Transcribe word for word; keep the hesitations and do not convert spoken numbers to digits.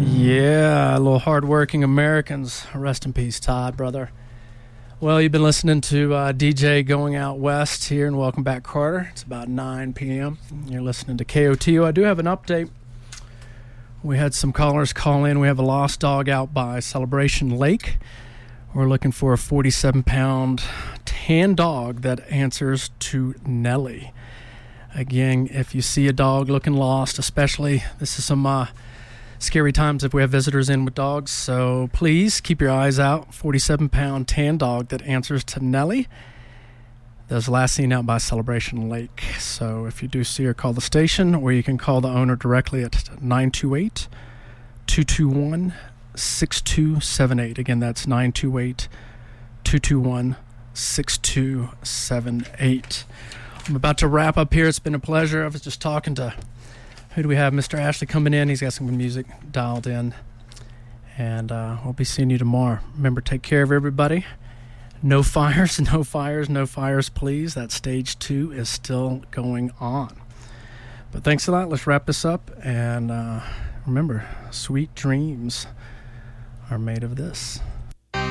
Yeah, a little hardworking Americans. Rest in peace, Todd, brother. Well, you've been listening to uh, D J Going Out West here, and welcome back, Carter. It's about nine p.m. You're listening to K O T O. I do have an update. We had some callers call in. We have a lost dog out by Celebration Lake. We're looking for a forty-seven pound tan dog that answers to Nellie. Again, if you see a dog looking lost, especially, this is some uh, scary times if we have visitors in with dogs, so please keep your eyes out. forty-seven pound tan dog that answers to Nellie. That was last seen out by Celebration Lake. So if you do see her, call the station, or you can call the owner directly at nine two eight, two two one, six two seven eight. Again, that's nine two eight, two two one, six two seven eight. I'm about to wrap up here. It's been a pleasure. I was just talking to, who do we have? Mister Ashley coming in. He's got some good music dialed in. And uh, we'll be seeing you tomorrow. Remember, take care of everybody. No fires, no fires, no fires, please. That stage two is still going on. But thanks a lot. Let's wrap this up. And uh, remember, sweet dreams are made of this.